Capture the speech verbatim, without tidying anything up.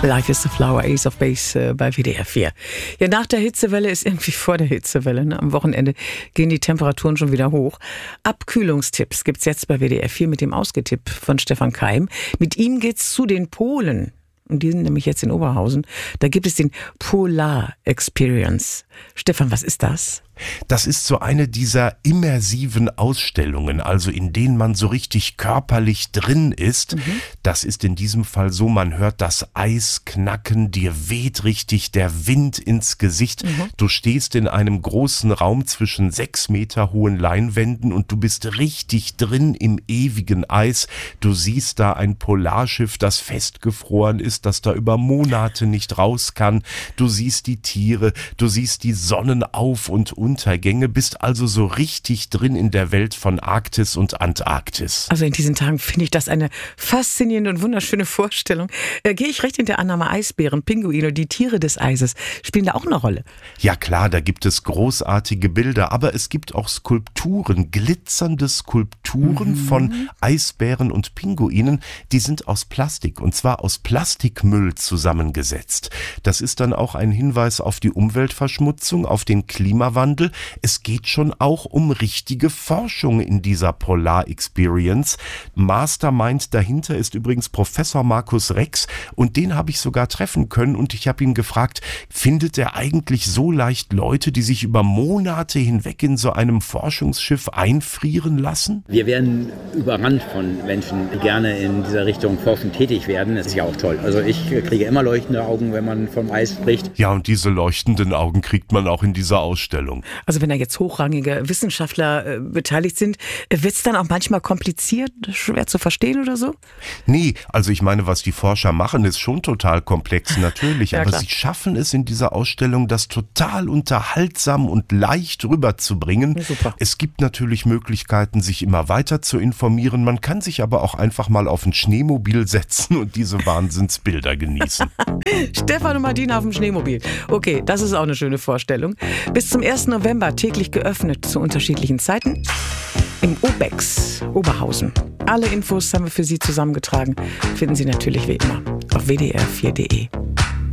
Life is a Flower, Ace of Base äh, bei W D R vier. Ja, nach der Hitzewelle ist irgendwie vor der Hitzewelle. Ne? Am Wochenende gehen die Temperaturen schon wieder hoch. Abkühlungstipps gibt's jetzt bei W D R vier mit dem Ausgetipp von Stefan Keim. Mit ihm geht's zu den Polen. Und die sind nämlich jetzt in Oberhausen. Da gibt es den Polar Experience. Stefan, was ist das? Das ist so eine dieser immersiven Ausstellungen, also in denen man so richtig körperlich drin ist. Mhm. Das ist in diesem Fall so, man hört das Eis knacken, dir weht richtig der Wind ins Gesicht. Mhm. Du stehst in einem großen Raum zwischen sechs Meter hohen Leinwänden und du bist richtig drin im ewigen Eis. Du siehst da ein Polarschiff, das festgefroren ist, das da über Monate nicht raus kann. Du siehst die Tiere, du siehst die Sonnenauf- und Untergänge, bist also so richtig drin in der Welt von Arktis und Antarktis. Also in diesen Tagen finde ich das eine faszinierende und wunderschöne Vorstellung. Äh, gehe ich recht in der Annahme, Eisbären, Pinguine, die Tiere des Eises spielen da auch eine Rolle? Ja klar, da gibt es großartige Bilder, aber es gibt auch Skulpturen, glitzernde Skulpturen mhm. von Eisbären und Pinguinen, die sind aus Plastik und zwar aus Plastikmüll zusammengesetzt. Das ist dann auch ein Hinweis auf die Umweltverschmutzung, auf den Klimawandel. Es geht schon auch um richtige Forschung in dieser Polar Experience. Mastermind dahinter ist übrigens Professor Markus Rex und den habe ich sogar treffen können und ich habe ihn gefragt, findet er eigentlich so leicht Leute, die sich über Monate hinweg in so einem Forschungsschiff einfrieren lassen? Wir werden überrannt von Menschen, die gerne in dieser Richtung forschend tätig werden. Das ist ja auch toll. Also ich kriege immer leuchtende Augen, wenn man vom Eis spricht. Ja, und diese leuchtenden Augen kriegt man auch in dieser Ausstellung. Also wenn da jetzt hochrangige Wissenschaftler äh, beteiligt sind, wird es dann auch manchmal kompliziert, schwer zu verstehen oder so? Nee, also ich meine, was die Forscher machen, ist schon total komplex natürlich, ja, aber klar. Sie schaffen es in dieser Ausstellung, das total unterhaltsam und leicht rüberzubringen. Super. Es gibt natürlich Möglichkeiten, sich immer weiter zu informieren, man kann sich aber auch einfach mal auf ein Schneemobil setzen und diese Wahnsinnsbilder genießen. Stefan und Martina auf dem Schneemobil. Okay, das ist auch eine schöne Vorstellung. Bis zum ersten November täglich geöffnet zu unterschiedlichen Zeiten im Obex Oberhausen. Alle Infos haben wir für Sie zusammengetragen. Finden Sie natürlich wie immer auf w d r vier punkt d e.